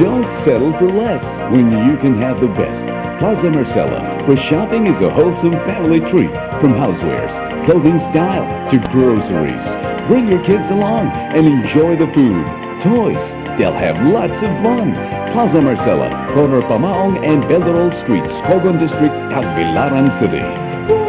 Don't settle for less when you can have the best. Plaza Marcella, where shopping is a wholesome family treat. From housewares, clothing style to groceries. Bring your kids along and enjoy the food. Toys, they'll have lots of fun. Plaza Marcella, corner Pamaong and Belderol Streets, Cogon District, Tagbilaran City.